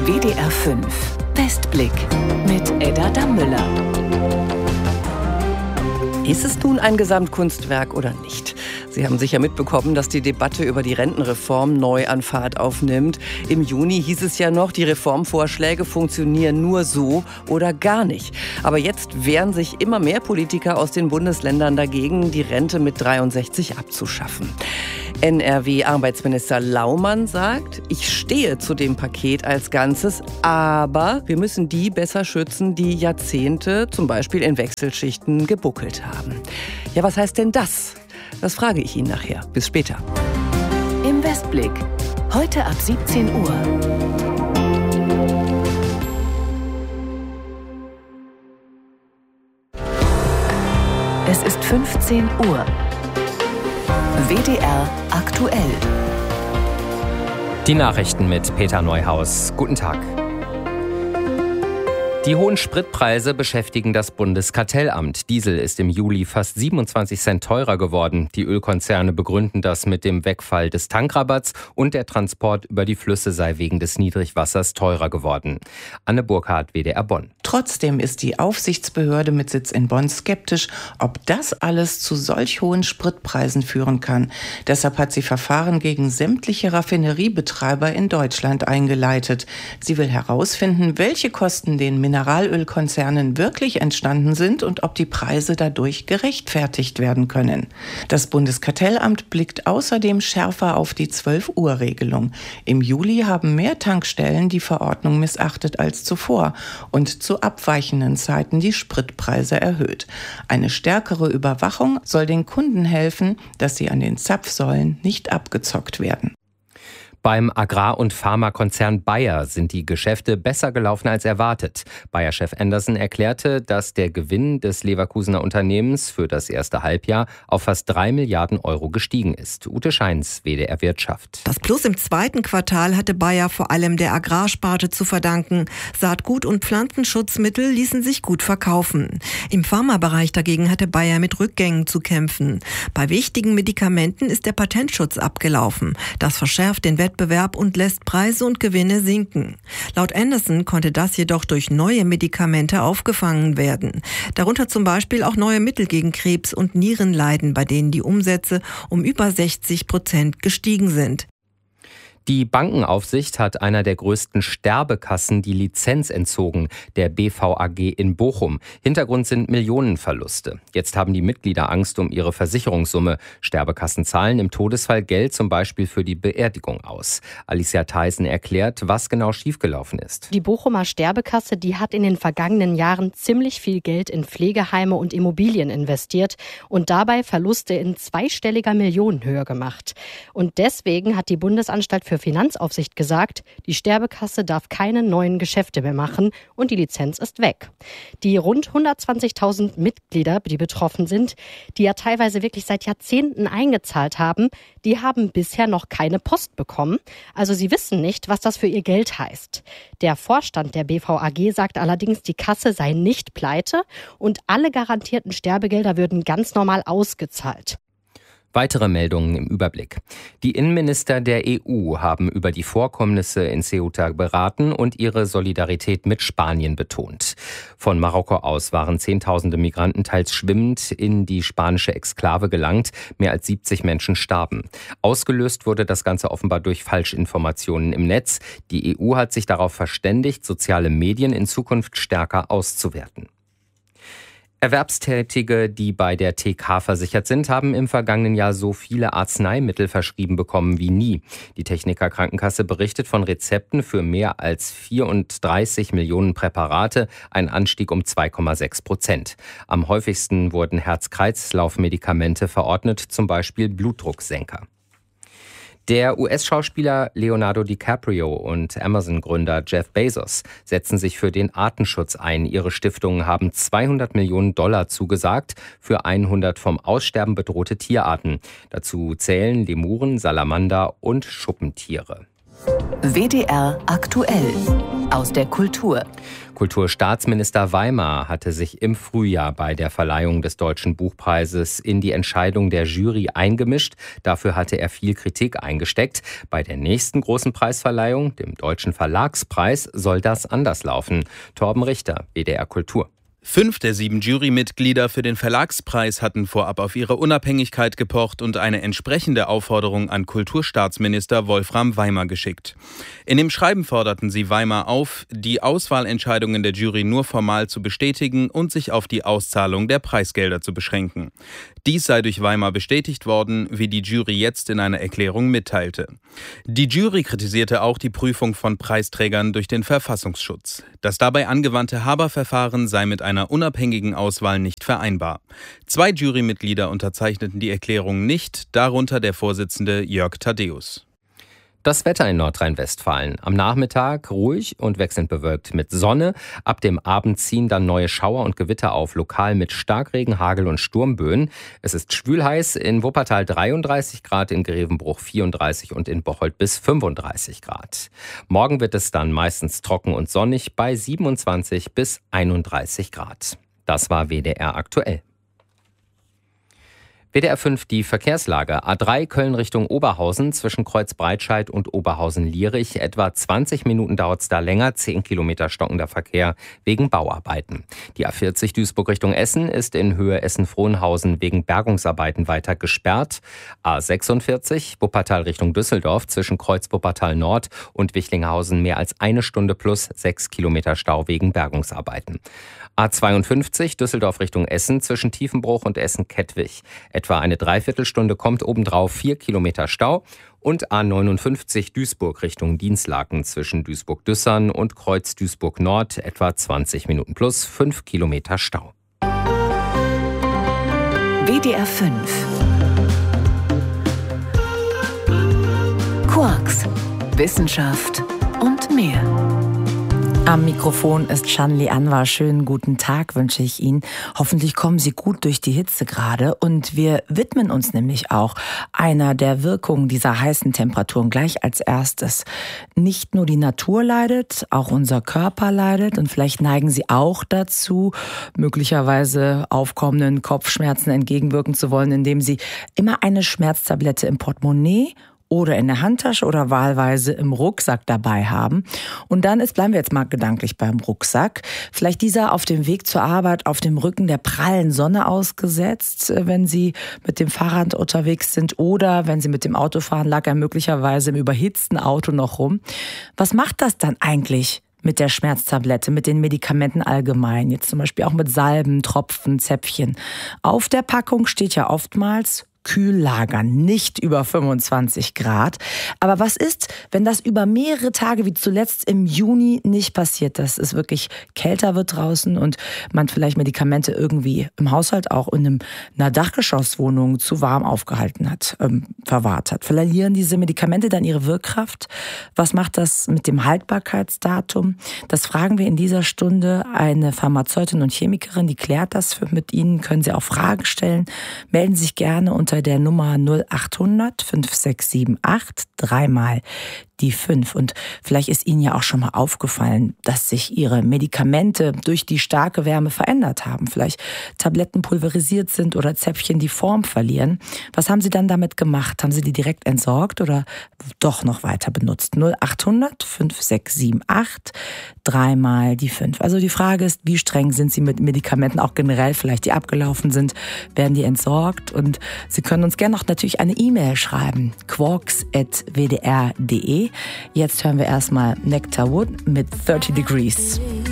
WDR 5 Westblick mit Edda Dammüller. Ist es nun ein Gesamtkunstwerk oder nicht? Sie haben sicher mitbekommen, dass die Debatte über die Rentenreform neu an Fahrt aufnimmt. Im Juni hieß es ja noch, die Reformvorschläge funktionieren nur so oder gar nicht. Aber jetzt wehren sich immer mehr Politiker aus den Bundesländern dagegen, die Rente mit 63 abzuschaffen. NRW-Arbeitsminister Laumann sagt, ich stehe zu dem Paket als Ganzes, aber wir müssen die besser schützen, die Jahrzehnte zum Beispiel in Wechselschichten gebuckelt haben. Ja, was heißt denn das? Das frage ich ihn nachher. Bis später. Im Westblick. Heute ab 17 Uhr. Es ist 15 Uhr. WDR aktuell. Die Nachrichten mit Peter Neuhaus. Guten Tag. Die hohen Spritpreise beschäftigen das Bundeskartellamt. Diesel ist im Juli fast 27 Cent teurer geworden. Die Ölkonzerne begründen das mit dem Wegfall des Tankrabatts und der Transport über die Flüsse sei wegen des Niedrigwassers teurer geworden. Anne Burkhardt, WDR Bonn. Trotzdem ist die Aufsichtsbehörde mit Sitz in Bonn skeptisch, ob das alles zu solch hohen Spritpreisen führen kann. Deshalb hat sie Verfahren gegen sämtliche Raffineriebetreiber in Deutschland eingeleitet. Sie will herausfinden, welche Kosten den Mineralölkonzernen wirklich entstanden sind und ob die Preise dadurch gerechtfertigt werden können. Das Bundeskartellamt blickt außerdem schärfer auf die 12-Uhr-Regelung. Im Juli haben mehr Tankstellen die Verordnung missachtet als zuvor und zu abweichenden Zeiten die Spritpreise erhöht. Eine stärkere Überwachung soll den Kunden helfen, dass sie an den Zapfsäulen nicht abgezockt werden. Beim Agrar- und Pharmakonzern Bayer sind die Geschäfte besser gelaufen als erwartet. Bayer-Chef Anderson erklärte, dass der Gewinn des Leverkusener Unternehmens für das erste Halbjahr auf fast 3 Milliarden Euro gestiegen ist. Ute Scheins, WDR Wirtschaft. Das Plus im zweiten Quartal hatte Bayer vor allem der Agrarsparte zu verdanken. Saatgut- und Pflanzenschutzmittel ließen sich gut verkaufen. Im Pharmabereich dagegen hatte Bayer mit Rückgängen zu kämpfen. Bei wichtigen Medikamenten ist der Patentschutz abgelaufen. Das verschärft den Wettbewerb und lässt Preise und Gewinne sinken. Laut Anderson konnte das jedoch durch neue Medikamente aufgefangen werden. Darunter zum Beispiel auch neue Mittel gegen Krebs und Nierenleiden, bei denen die Umsätze um über 60% gestiegen sind. Die Bankenaufsicht hat einer der größten Sterbekassen die Lizenz entzogen, der BVAG in Bochum. Hintergrund sind Millionenverluste. Jetzt haben die Mitglieder Angst um ihre Versicherungssumme. Sterbekassen zahlen im Todesfall Geld zum Beispiel für die Beerdigung aus. Alicia Theisen erklärt, was genau schiefgelaufen ist. Die Bochumer Sterbekasse, die hat in den vergangenen Jahren ziemlich viel Geld in Pflegeheime und Immobilien investiert und dabei Verluste in zweistelliger Millionenhöhe gemacht. Und deswegen hat die Bundesanstalt für Finanzaufsicht gesagt, die Sterbekasse darf keine neuen Geschäfte mehr machen und die Lizenz ist weg. Die rund 120.000 Mitglieder, die betroffen sind, die ja teilweise wirklich seit Jahrzehnten eingezahlt haben, die haben bisher noch keine Post bekommen. Also sie wissen nicht, was das für ihr Geld heißt. Der Vorstand der BVAG sagt allerdings, die Kasse sei nicht pleite und alle garantierten Sterbegelder würden ganz normal ausgezahlt. Weitere Meldungen im Überblick. Die Innenminister der EU haben über die Vorkommnisse in Ceuta beraten und ihre Solidarität mit Spanien betont. Von Marokko aus waren Zehntausende Migranten teils schwimmend in die spanische Exklave gelangt. Mehr als 70 Menschen starben. Ausgelöst wurde das Ganze offenbar durch Falschinformationen im Netz. Die EU hat sich darauf verständigt, soziale Medien in Zukunft stärker auszuwerten. Erwerbstätige, die bei der TK versichert sind, haben im vergangenen Jahr so viele Arzneimittel verschrieben bekommen wie nie. Die Techniker Krankenkasse berichtet von Rezepten für mehr als 34 Millionen Präparate, ein Anstieg um 2,6%. Am häufigsten wurden Herz-Kreislauf-Medikamente verordnet, zum Beispiel Blutdrucksenker. Der US-Schauspieler Leonardo DiCaprio und Amazon-Gründer Jeff Bezos setzen sich für den Artenschutz ein. Ihre Stiftungen haben $200 Millionen zugesagt für 100 vom Aussterben bedrohte Tierarten. Dazu zählen Lemuren, Salamander und Schuppentiere. WDR aktuell aus der Kultur. Kulturstaatsminister Weimer hatte sich im Frühjahr bei der Verleihung des Deutschen Buchpreises in die Entscheidung der Jury eingemischt. Dafür hatte er viel Kritik eingesteckt. Bei der nächsten großen Preisverleihung, dem Deutschen Verlagspreis, soll das anders laufen. Torben Richter, WDR Kultur. 5 der 7 Jurymitglieder für den Verlagspreis hatten vorab auf ihre Unabhängigkeit gepocht und eine entsprechende Aufforderung an Kulturstaatsminister Wolfram Weimer geschickt. In dem Schreiben forderten sie Weimer auf, die Auswahlentscheidungen der Jury nur formal zu bestätigen und sich auf die Auszahlung der Preisgelder zu beschränken. Dies sei durch Weimer bestätigt worden, wie die Jury jetzt in einer Erklärung mitteilte. Die Jury kritisierte auch die Prüfung von Preisträgern durch den Verfassungsschutz. Das dabei angewandte Haberverfahren sei mit einer unabhängigen Auswahl nicht vereinbar. 2 Jurymitglieder unterzeichneten die Erklärung nicht, darunter der Vorsitzende Jörg Thaddeus. Das Wetter in Nordrhein-Westfalen. Am Nachmittag ruhig und wechselnd bewölkt mit Sonne. Ab dem Abend ziehen dann neue Schauer und Gewitter auf, lokal mit Starkregen, Hagel und Sturmböen. Es ist schwülheiß, in Wuppertal 33 Grad, in Grevenbruch 34 und in Bocholt bis 35 Grad. Morgen wird es dann meistens trocken und sonnig bei 27 bis 31 Grad. Das war WDR aktuell. WDR 5 die Verkehrslage. A3 Köln Richtung Oberhausen zwischen Kreuzbreitscheid und Oberhausen-Lierich. Etwa 20 Minuten dauert es da länger. 10 Kilometer stockender Verkehr wegen Bauarbeiten. Die A40 Duisburg Richtung Essen ist in Höhe Essen-Frohnhausen wegen Bergungsarbeiten weiter gesperrt. A46 Wuppertal Richtung Düsseldorf zwischen Kreuz Wuppertal Nord und Wichlinghausen mehr als 1 Stunde plus 6 Kilometer Stau wegen Bergungsarbeiten. A52 Düsseldorf Richtung Essen zwischen Tiefenbruch und Essen-Kettwig. Etwa eine Dreiviertelstunde kommt obendrauf 4 Kilometer Stau. Und A59 Duisburg Richtung Dinslaken zwischen Duisburg-Düssern und Kreuz Duisburg Nord. Etwa 20 Minuten plus 5 Kilometer Stau. WDR 5 Quarks, Wissenschaft und mehr. Am Mikrofon ist Shanli Anwar. Schönen guten Tag wünsche ich Ihnen. Hoffentlich kommen Sie gut durch die Hitze gerade. Und wir widmen uns nämlich auch einer der Wirkungen dieser heißen Temperaturen gleich als erstes. Nicht nur die Natur leidet, auch unser Körper leidet. Und vielleicht neigen Sie auch dazu, möglicherweise aufkommenden Kopfschmerzen entgegenwirken zu wollen, indem Sie immer eine Schmerztablette im Portemonnaie oder in der Handtasche oder wahlweise im Rucksack dabei haben. Und dann bleiben wir jetzt mal gedanklich beim Rucksack. Vielleicht dieser auf dem Weg zur Arbeit auf dem Rücken der prallen Sonne ausgesetzt, wenn Sie mit dem Fahrrad unterwegs sind oder wenn Sie mit dem Auto fahren, lag er möglicherweise im überhitzten Auto noch rum. Was macht das dann eigentlich mit der Schmerztablette, mit den Medikamenten allgemein? Jetzt zum Beispiel auch mit Salben, Tropfen, Zäpfchen. Auf der Packung steht ja oftmals kühl lagern, nicht über 25 Grad. Aber was ist, wenn das über mehrere Tage wie zuletzt im Juni nicht passiert, dass es wirklich kälter wird draußen und man vielleicht Medikamente irgendwie im Haushalt auch in einer Dachgeschosswohnung zu warm aufgehalten hat, verwahrt hat? Verlieren diese Medikamente dann ihre Wirkkraft? Was macht das mit dem Haltbarkeitsdatum? Das fragen wir in dieser Stunde eine Pharmazeutin und Chemikerin, die klärt das mit Ihnen. Können Sie auch Fragen stellen? Melden Sie sich gerne unter der Nummer 0800 5678 3 die 5. Und vielleicht ist Ihnen ja auch schon mal aufgefallen, dass sich Ihre Medikamente durch die starke Wärme verändert haben. Vielleicht Tabletten pulverisiert sind oder Zäpfchen die Form verlieren. Was haben Sie dann damit gemacht? Haben Sie die direkt entsorgt oder doch noch weiter benutzt? 0800 5678 3 die 5. Also die Frage ist, wie streng sind Sie mit Medikamenten, auch generell vielleicht, die abgelaufen sind, werden die entsorgt? Und Sie können uns gerne noch natürlich eine E-Mail schreiben, quarks@wdr.de. Jetzt hören wir erstmal Nectar Wood mit 30 Degrees.